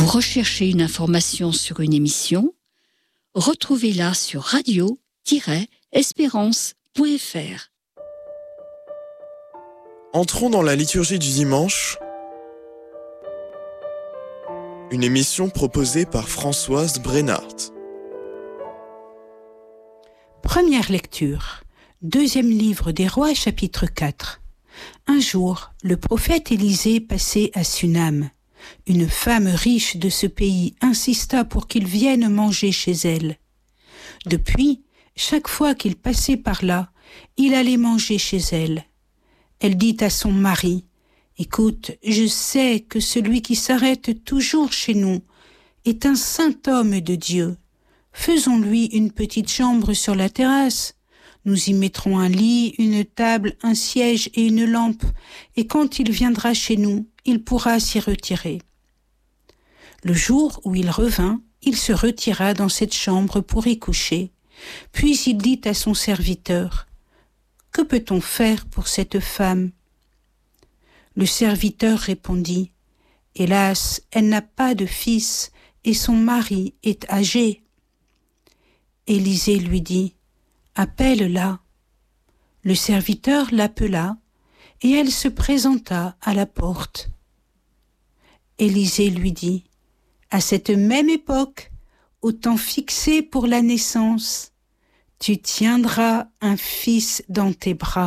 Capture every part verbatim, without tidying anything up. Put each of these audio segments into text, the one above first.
Vous recherchez une information sur une émission? Retrouvez-la sur radio tiret espérance point f r. Entrons dans la liturgie du dimanche, une émission proposée par Françoise Brennart. Première lecture, deuxième livre des Rois, chapitre quatre. Un jour, le prophète Élisée passait à Sunam. Une femme riche de ce pays insista pour qu'il vienne manger chez elle. Depuis, chaque fois qu'il passait par là, il allait manger chez elle. Elle dit à son mari, « Écoute, je sais que celui qui s'arrête toujours chez nous est un saint homme de Dieu. Faisons-lui une petite chambre sur la terrasse. Nous y mettrons un lit, une table, un siège et une lampe, et quand il viendra chez nous, il pourra s'y retirer. » Le jour où il revint, il se retira dans cette chambre pour y coucher. Puis il dit à son serviteur, « Que peut-on faire pour cette femme ?» Le serviteur répondit, « Hélas, elle n'a pas de fils et son mari est âgé. » Élisée lui dit, « Appelle-la. » Le serviteur l'appela et elle se présenta à la porte. Élisée lui dit, « À cette même époque, au temps fixé pour la naissance, tu tiendras un fils dans tes bras. »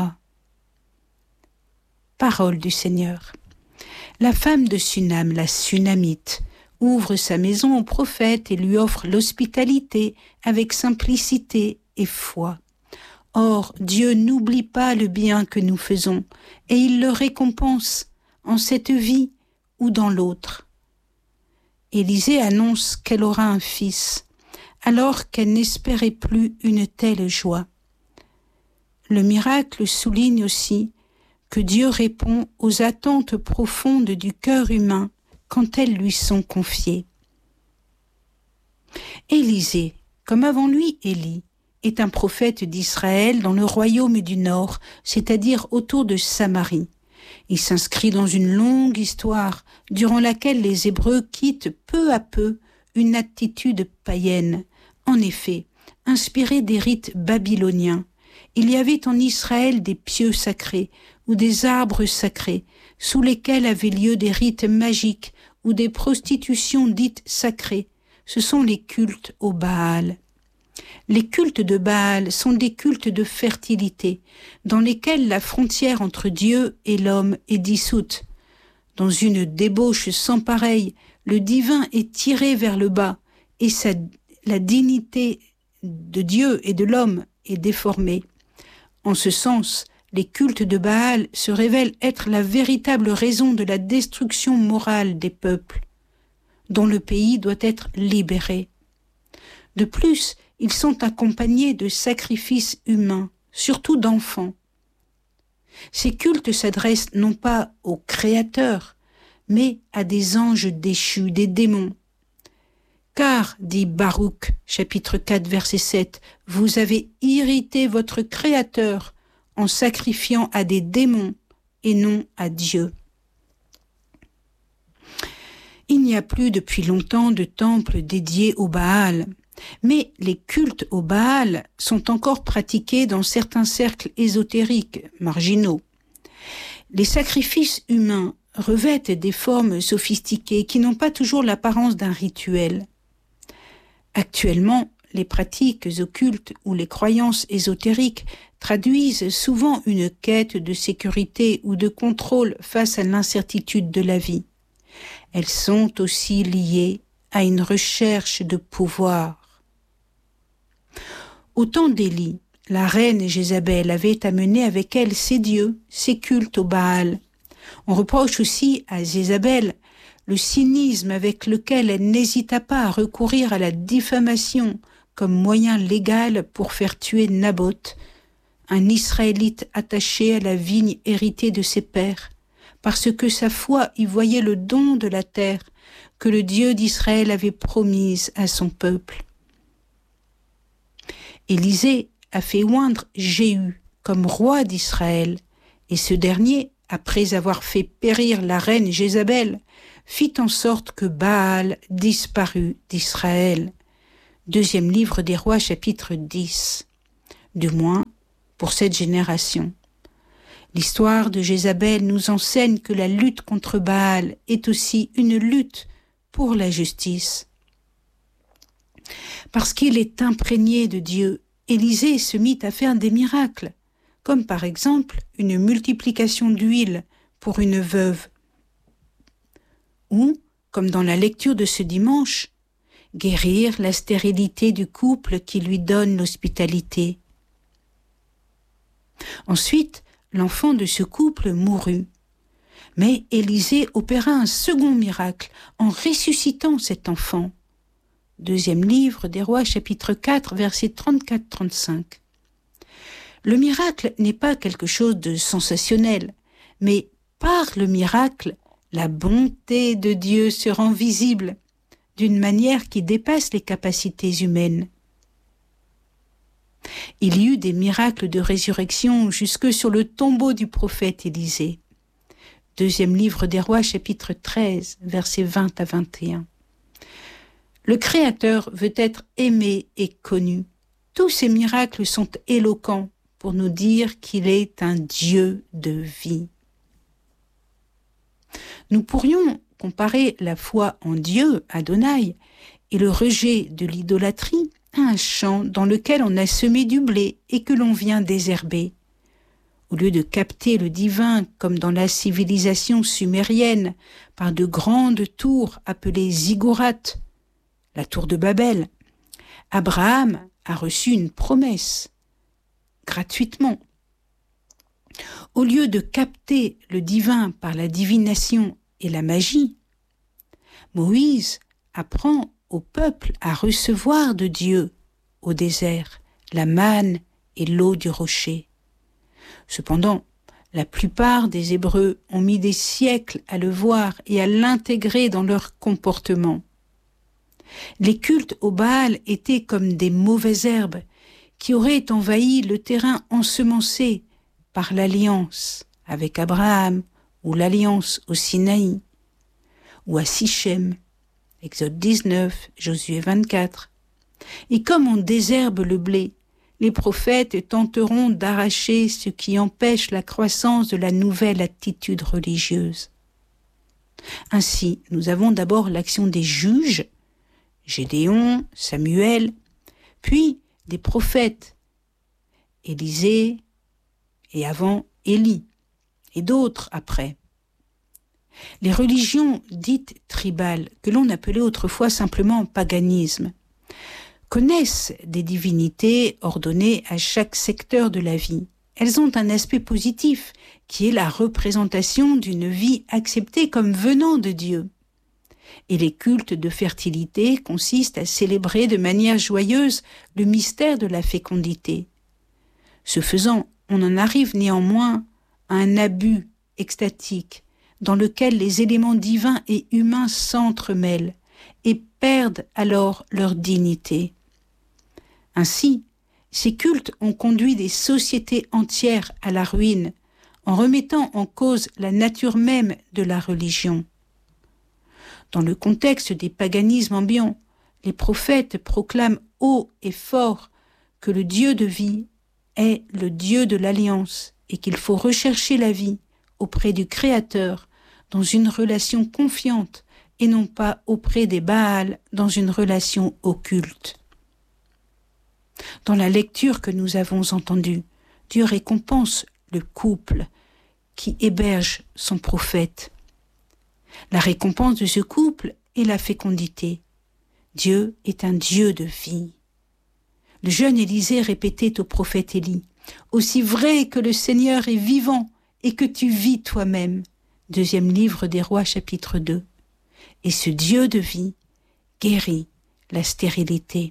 Parole du Seigneur. La femme de Sunam, la Sunamite, ouvre sa maison au prophète et lui offre l'hospitalité avec simplicité et foi. Or, Dieu n'oublie pas le bien que nous faisons et il le récompense en cette vie ou dans l'autre. Élisée annonce qu'elle aura un fils, alors qu'elle n'espérait plus une telle joie. Le miracle souligne aussi que Dieu répond aux attentes profondes du cœur humain quand elles lui sont confiées. Élisée, comme avant lui Élie, est un prophète d'Israël dans le royaume du Nord, c'est-à-dire autour de Samarie. Il s'inscrit dans une longue histoire durant laquelle les Hébreux quittent peu à peu une attitude païenne. En effet, inspirés des rites babyloniens, il y avait en Israël des pieux sacrés ou des arbres sacrés sous lesquels avaient lieu des rites magiques ou des prostitutions dites sacrées. Ce sont les cultes au Baal. Les cultes de Baal sont des cultes de fertilité, dans lesquels la frontière entre Dieu et l'homme est dissoute. Dans une débauche sans pareille, le divin est tiré vers le bas, et sa, la dignité de Dieu et de l'homme est déformée. En ce sens, les cultes de Baal se révèlent être la véritable raison de la destruction morale des peuples, dont le pays doit être libéré. De plus, ils sont accompagnés de sacrifices humains, surtout d'enfants. Ces cultes s'adressent non pas au Créateur, mais à des anges déchus, des démons. Car, dit Baruch, chapitre quatre, verset sept, « Vous avez irrité votre Créateur en sacrifiant à des démons et non à Dieu. » Il n'y a plus depuis longtemps de temple dédié au Baal. Mais les cultes au Baal sont encore pratiqués dans certains cercles ésotériques, marginaux. Les sacrifices humains revêtent des formes sophistiquées qui n'ont pas toujours l'apparence d'un rituel. Actuellement, les pratiques occultes ou les croyances ésotériques traduisent souvent une quête de sécurité ou de contrôle face à l'incertitude de la vie. Elles sont aussi liées à une recherche de pouvoir. Au temps d'Élie, la reine Jézabel avait amené avec elle ses dieux, ses cultes au Baal. On reproche aussi à Jézabel le cynisme avec lequel elle n'hésita pas à recourir à la diffamation comme moyen légal pour faire tuer Naboth, un Israélite attaché à la vigne héritée de ses pères, parce que sa foi y voyait le don de la terre que le Dieu d'Israël avait promise à son peuple. Élisée a fait oindre Jéhu comme roi d'Israël, et ce dernier, après avoir fait périr la reine Jézabel, fit en sorte que Baal disparut d'Israël. Deuxième livre des Rois, chapitre dix. Du moins, pour cette génération. L'histoire de Jézabel nous enseigne que la lutte contre Baal est aussi une lutte pour la justice. Parce qu'il est imprégné de Dieu, Élisée se mit à faire des miracles, comme par exemple une multiplication d'huile pour une veuve, ou, comme dans la lecture de ce dimanche, guérir la stérilité du couple qui lui donne l'hospitalité. Ensuite, l'enfant de ce couple mourut. Mais Élisée opéra un second miracle en ressuscitant cet enfant. Deuxième livre des Rois, chapitre quatre, versets trente-quatre à trente-cinq. Le miracle n'est pas quelque chose de sensationnel, mais par le miracle, la bonté de Dieu se rend visible d'une manière qui dépasse les capacités humaines. Il y eut des miracles de résurrection jusque sur le tombeau du prophète Élisée. Deuxième livre des Rois, chapitre treize, versets vingt à vingt et un. Le Créateur veut être aimé et connu. Tous ces miracles sont éloquents pour nous dire qu'il est un Dieu de vie. Nous pourrions comparer la foi en Dieu, Adonai, et le rejet de l'idolâtrie à un champ dans lequel on a semé du blé et que l'on vient désherber. Au lieu de capter le divin comme dans la civilisation sumérienne par de grandes tours appelées ziggourats, la tour de Babel, Abraham a reçu une promesse gratuitement. Au lieu de capter le divin par la divination et la magie, Moïse apprend au peuple à recevoir de Dieu au désert la manne et l'eau du rocher. Cependant, la plupart des Hébreux ont mis des siècles à le voir et à l'intégrer dans leur comportement. Les cultes au Baal étaient comme des mauvaises herbes qui auraient envahi le terrain ensemencé par l'alliance avec Abraham ou l'alliance au Sinaï ou à Sichem, Exode dix-neuf, Josué vingt-quatre. Et comme on désherbe le blé, les prophètes tenteront d'arracher ce qui empêche la croissance de la nouvelle attitude religieuse. Ainsi, nous avons d'abord l'action des juges, Gédéon, Samuel, puis des prophètes, Élisée et avant Élie, et d'autres après. Les religions dites tribales, que l'on appelait autrefois simplement paganisme, connaissent des divinités ordonnées à chaque secteur de la vie. Elles ont un aspect positif, qui est la représentation d'une vie acceptée comme venant de Dieu. Et les cultes de fertilité consistent à célébrer de manière joyeuse le mystère de la fécondité. Ce faisant, on en arrive néanmoins à un abus extatique, dans lequel les éléments divins et humains s'entremêlent et perdent alors leur dignité. Ainsi, ces cultes ont conduit des sociétés entières à la ruine, en remettant en cause la nature même de la religion. Dans le contexte des paganismes ambiants, les prophètes proclament haut et fort que le Dieu de vie est le Dieu de l'alliance et qu'il faut rechercher la vie auprès du Créateur dans une relation confiante et non pas auprès des Baals dans une relation occulte. Dans la lecture que nous avons entendue, Dieu récompense le couple qui héberge son prophète. La récompense de ce couple est la fécondité. Dieu est un Dieu de vie. Le jeune Élisée répétait au prophète Élie, « Aussi vrai que le Seigneur est vivant et que tu vis toi-même. » Deuxième livre des Rois, chapitre deux. Et ce Dieu de vie guérit la stérilité.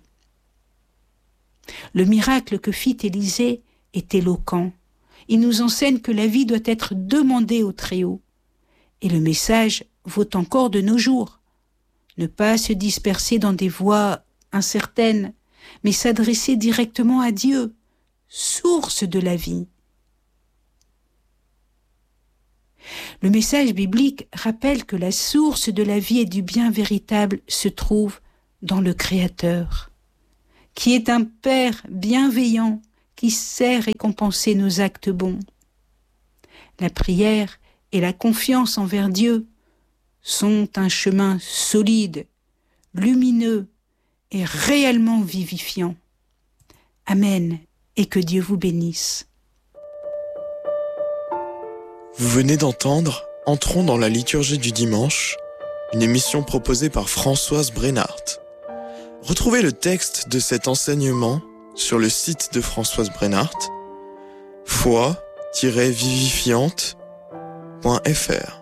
Le miracle que fit Élisée est éloquent. Il nous enseigne que la vie doit être demandée au Très-Haut. Et le message vaut encore de nos jours. Ne pas se disperser dans des voies incertaines, mais s'adresser directement à Dieu, source de la vie. Le message biblique rappelle que la source de la vie et du bien véritable se trouve dans le Créateur, qui est un Père bienveillant qui sait récompenser nos actes bons. La prière et la confiance envers Dieu sont un chemin solide, lumineux et réellement vivifiant. Amen, et que Dieu vous bénisse. Vous venez d'entendre Entrons dans la liturgie du dimanche, une émission proposée par Françoise Brennart. Retrouvez le texte de cet enseignement sur le site de Françoise Brennart, foi tiret vivifiante point f r.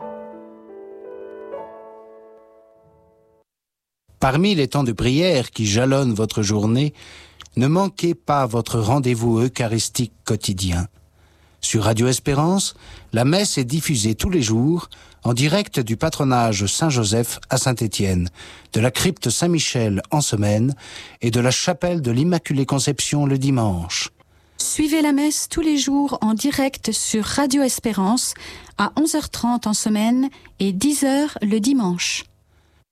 Parmi les temps de prière qui jalonnent votre journée, ne manquez pas votre rendez-vous eucharistique quotidien. Sur Radio Espérance, la messe est diffusée tous les jours en direct du patronage Saint-Joseph à Saint-Étienne, de la crypte Saint-Michel en semaine et de la chapelle de l'Immaculée Conception le dimanche. Suivez la messe tous les jours en direct sur Radio Espérance à onze heures trente en semaine et dix heures le dimanche.